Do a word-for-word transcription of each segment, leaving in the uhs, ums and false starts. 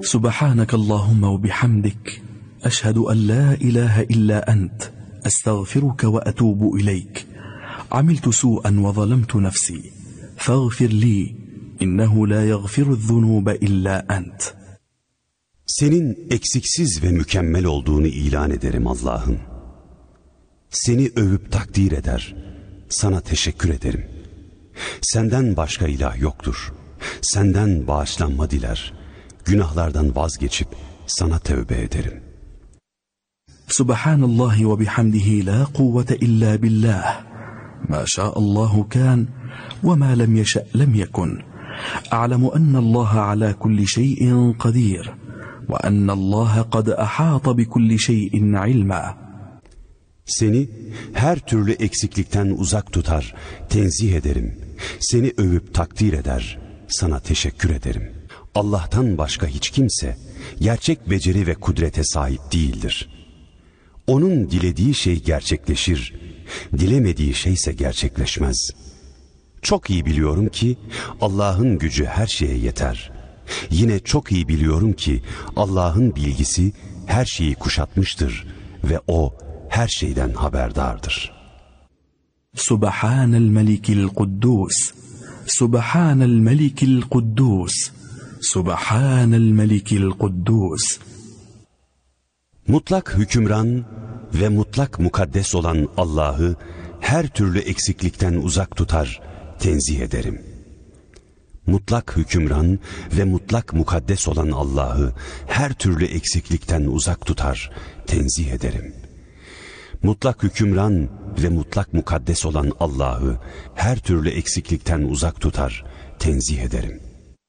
سبحانك اللهم وبحمدك أشهد أن لا إله إلا أنت أستغفرك وأتوب إليك عملت سوءا وظلمت نفسي فاغفر لي إنه لا يغفر الذنوب إلا أنت. Senin eksiksiz ve mükemmel olduğunu ilan ederim Allah'ım. Seni övüp takdir eder, sana teşekkür ederim. Senden başka ilah yoktur. Senden bağışlanma diler, günahlardan vazgeçip sana tövbe ederim. Subhanallahi ve bihamdihi la kuvvete illa billah. Ma şa'allahu kan ve ma lem yeşe' lem yekun. A'lemu ennallaha ala kulli şeyin kadir. Ve ennallaha kad ahata bi kulli şeyin ilma. Seni her türlü eksiklikten uzak tutar, tenzih ederim. Seni övüp takdir eder, sana teşekkür ederim. Allah'tan başka hiç kimse gerçek beceri ve kudrete sahip değildir. Onun dilediği şey gerçekleşir, dilemediği şeyse gerçekleşmez. Çok iyi biliyorum ki Allah'ın gücü her şeye yeter. Yine çok iyi biliyorum ki Allah'ın bilgisi her şeyi kuşatmıştır ve O her şeyden haberdardır. Subhanel Melikil Kuddus, Subhanel Melikil Kuddus, Subhanel Melikil Kuddus. Mutlak hükümran ve mutlak mukaddes olan Allah'ı her türlü eksiklikten uzak tutar, tenzih ederim. Mutlak hükümran ve mutlak mukaddes olan Allah'ı her türlü eksiklikten uzak tutar, tenzih ederim. Mutlak hükümran ve mutlak mukaddes olan Allah'ı her türlü eksiklikten uzak tutar, tenzih ederim.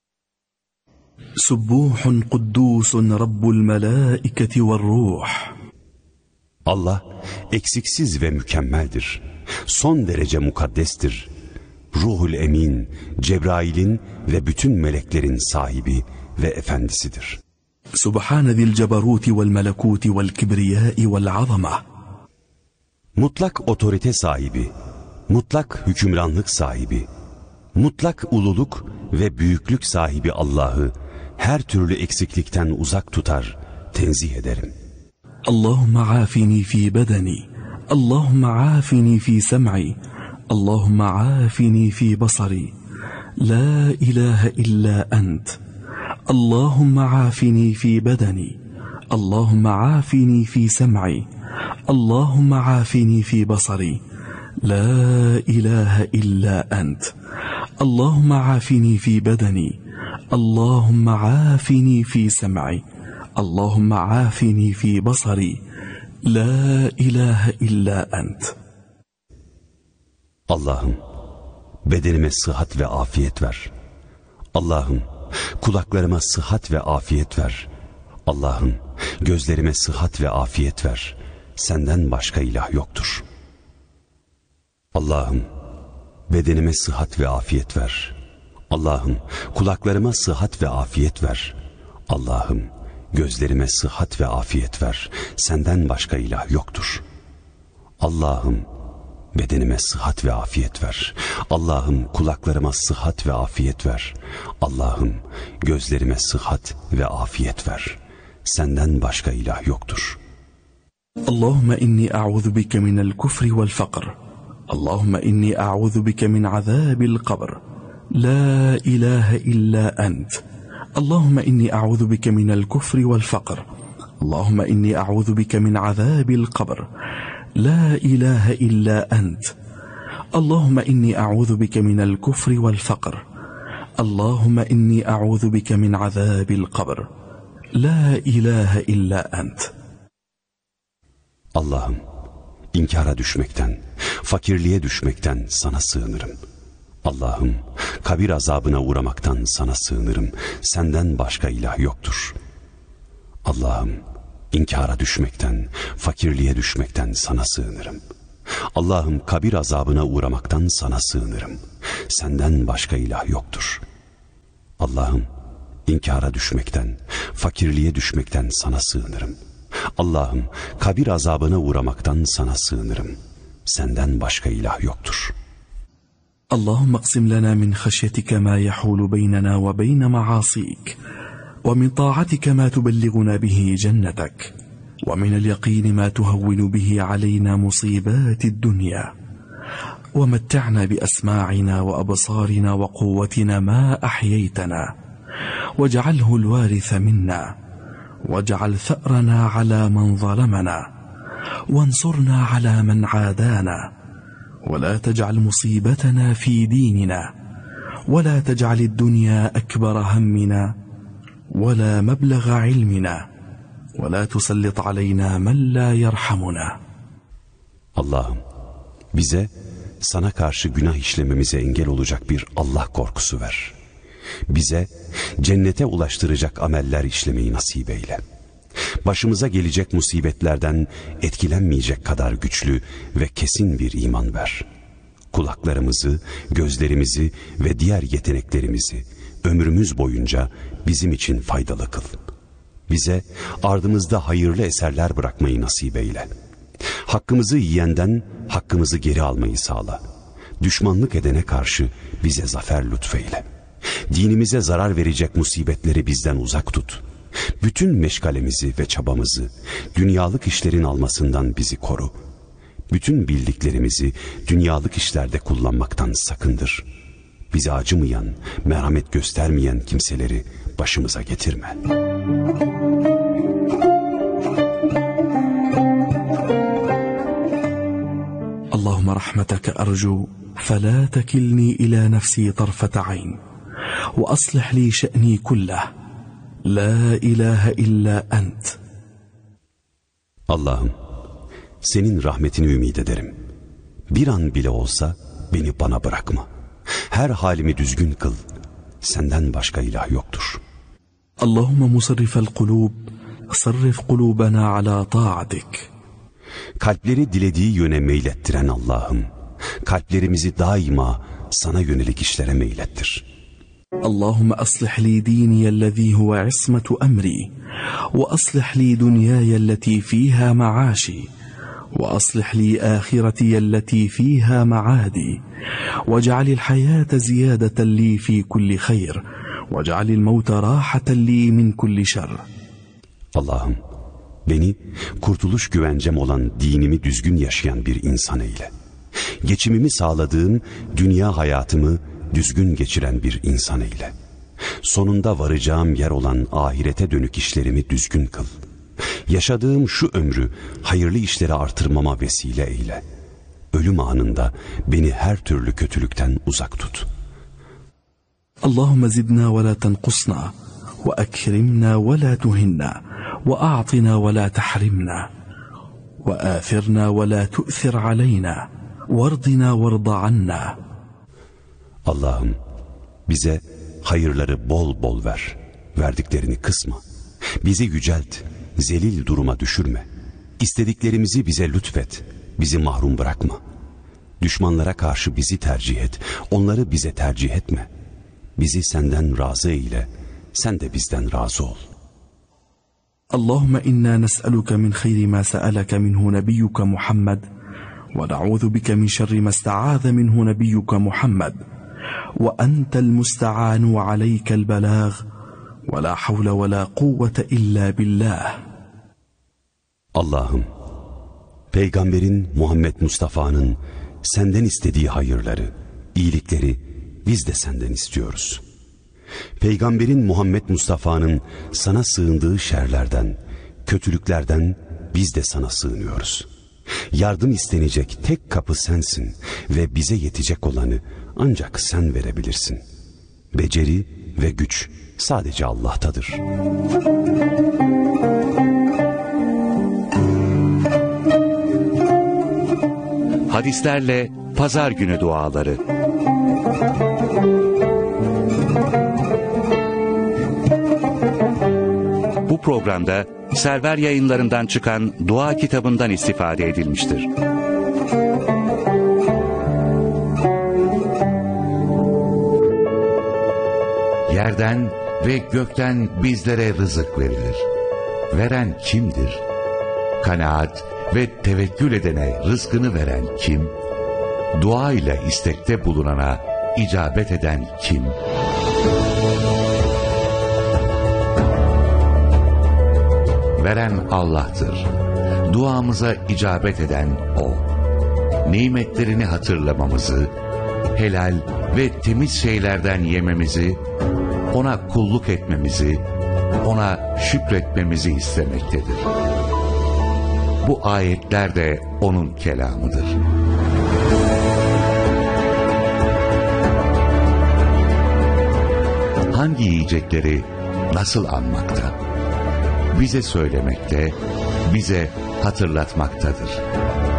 Subbuhun kuddusun Rabbul melaiketi ve ruh. Allah eksiksiz ve mükemmeldir. Son derece mukaddestir. Ruhul Emin, Cebrail'in ve bütün meleklerin sahibi ve efendisidir. Subhane zil cebaruti vel melekuti vel kibriyai vel azama. Mutlak otorite sahibi, mutlak hükümranlık sahibi, mutlak ululuk ve büyüklük sahibi Allah'ı her türlü eksiklikten uzak tutar, tenzih ederim. Allahümme afini fi bedeni, Allahümme afini fi sem'i, Allahümme afini fi basari, la ilahe illa ent. Allahümme afini fi bedeni, Allahümme afini fi sem'i, Allahümme afini fi basari, la ilahe illa ent. Allahümme afini fi bedeni, Allahümme afini fi sem'i, Allahümme afini fi basari, la ilahe illa ent. Allah'ım bedenime sıhhat ve afiyet ver. Allah'ım kulaklarıma sıhhat ve afiyet ver. Allah'ım gözlerime sıhhat ve afiyet ver. Senden başka ilah yoktur. Allah'ım bedenime sıhhat ve afiyet ver. Allah'ım kulaklarıma sıhhat ve afiyet ver. Allah'ım gözlerime sıhhat ve afiyet ver. Senden başka ilah yoktur. Allah'ım bedenime sıhhat ve afiyet ver. Allah'ım kulaklarıma sıhhat ve afiyet ver. Allah'ım gözlerime sıhhat ve afiyet ver. Senden başka ilah yoktur. Allahümme inni a'udhu bike minel kufri vel fakr. Allahümme inni a'udhu bike min azabil kabr. La ilahe illa ent. Allahümme inni a'udhu bike minel kufri vel fakr. Allahümme inni a'udhu bike min azabil kabr. La ilahe illa ent. Allahümme inni a'udhu bike minel kufri vel fakr. Allahümme inni a'udhu bike min azabil kabr. La ilahe illa ent. Allah'ım inkara düşmekten, fakirliğe düşmekten sana sığınırım. Allah'ım kabir azabına uğramaktan sana sığınırım. Senden başka ilah yoktur. Allah'ım inkara düşmekten, fakirliğe düşmekten sana sığınırım. Allah'ım kabir azabına uğramaktan sana sığınırım. Senden başka ilah yoktur. Allah'ım inkara düşmekten, fakirliğe düşmekten sana sığınırım. Allah'ım kabir azabına uğramaktan sana sığınırım. Senden başka ilah yoktur. Allahümme aksim lana min haşyetika ma yahulu beynena ve beyne ma'asik. ومن طاعتك ما تبلغنا به جنتك، ومن اليقين ما تهون به علينا مصيبات الدنيا، ومتعنا بأسماعنا وأبصارنا وقوتنا ما أحييتنا، واجعله الوارث منا، واجعل ثأرنا على من ظلمنا، وانصرنا على من عادانا، ولا تجعل مصيبتنا في ديننا، ولا تجعل الدنيا أكبر همنا ولا مبلغ علمنا، ولا تسلط علينا من لا yarhamuna. Allah'ım bize sana karşı günah işlememize engel olacak bir Allah korkusu ver. Bize cennete ulaştıracak ameller işlemeyi nasip eyle. Başımıza gelecek musibetlerden etkilenmeyecek kadar güçlü ve kesin bir iman ver. Kulaklarımızı, gözlerimizi ve diğer yeteneklerimizi ömrümüz boyunca bizim için faydalı kıl. Bize ardımızda hayırlı eserler bırakmayı nasip eyle. Hakkımızı yiyenden hakkımızı geri almayı sağla. Düşmanlık edene karşı bize zafer lütfeyle. Dinimize zarar verecek musibetleri bizden uzak tut. Bütün meşgalemizi ve çabamızı dünyalık işlerin almasından bizi koru. Bütün bildiklerimizi dünyalık işlerde kullanmaktan sakındır. Bize acımayan, merhamet göstermeyen kimseleri başımıza getirme. Allahümme rahmeteke ercu, felâ tekilni ilâ nefsî tarfete ayn, ve aslih li şe'ni kullah, la ilahe illa ent. Allah'ım, senin rahmetini ümit ederim. Bir an bile olsa beni bana bırakma. Her halimi düzgün kıl. Senden başka ilah yoktur. Allahümme musarrifel kulub, sarrif kulubana ala ta'atik. Kalpleri dilediği yöne meylettiren Allah'ım, kalplerimizi daima sana yönelik işlere meylettir. Allahümme aslih li diniyellezî huve ismetu emri, ve aslih li dünyâyellezî fîhâ ma'âşi, وأصلح لي آخرتي التي فيها معادي، واجعل الحياة زيادة لي في كل خير، واجعل الموت راحة لي من كل شر. Allah'ım, beni kurtuluş güvencem olan dinimi düzgün yaşayan bir insan eyle. Geçimimi sağladığım dünya hayatımı düzgün geçiren bir insan eyle. Sonunda varacağım yer olan ahirete dönük işlerimi düzgün kıl. Yaşadığım şu ömrü hayırlı işlere artırmama vesile eyle. Ölüm anında beni her türlü kötülükten uzak tut. Allahümme zidna ve la tenkusna, ve ekrimna ve la tuhinna, ve a'tina ve la tahrimna, ve athirna ve la tu'thir aleyna, vardina varda anna. Allah'ım bize hayırları bol bol ver, verdiklerini kısma. Bizi yücelt, zelil duruma düşürme. İstediklerimizi bize lütfet, bizi mahrum bırakma. Düşmanlara karşı bizi tercih et, onları bize tercih etme. Bizi senden razı eyle, sen de bizden razı ol. Allahümme inna nes'aluke min khayri ma sa'alaka minhu nebiyyuke Muhammed, ve na'udhu bike min şerri ma ista'âze minhu nebiyyuke Muhammed, ve entel musta'anu ve aleykel belâg, ve la havle ve la kuvvete illa billah. Allah'ım, Peygamberin Muhammed Mustafa'nın senden istediği hayırları, iyilikleri biz de senden istiyoruz. Peygamberin Muhammed Mustafa'nın sana sığındığı şerlerden, kötülüklerden biz de sana sığınıyoruz. Yardım istenecek tek kapı sensin ve bize yetecek olanı ancak sen verebilirsin. Beceri ve güç sadece Allah'tadır. Hadislerle Pazar Günü Duaları. Bu programda Server Yayınları'ndan çıkan dua kitabından istifade edilmiştir. Yerden ve gökten bizlere rızık verilir. Veren kimdir? Kanaat ve tevekkül edene rızkını veren kim? Dua ile istekte bulunana icabet eden kim? veren Allah'tır. Duamıza icabet eden O. Nimetlerini hatırlamamızı, helal ve temiz şeylerden yememizi, ona kulluk etmemizi, ona şükretmemizi istemektedir. Bu ayetler de onun kelamıdır. Hangi yiyecekleri nasıl anmakta, bize söylemekte, bize hatırlatmaktadır.